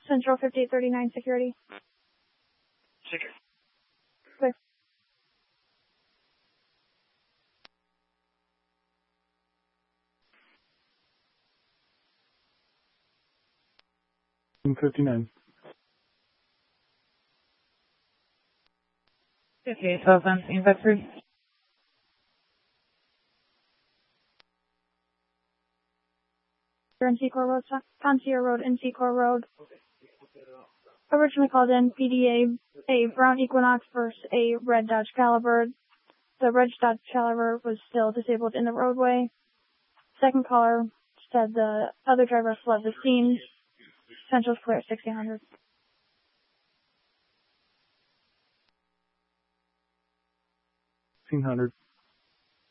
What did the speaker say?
Central 5839 security. Secure. Clear. $59. 58,000 inventory. NC Core Road, Concierge Road, NC Core Road. Originally called in PDA, a brown Equinox versus a red Dodge Caliber. The red Dodge Caliber was still disabled in the roadway. Second caller said the other driver fled the scene. Central's clear, 1600. 1600.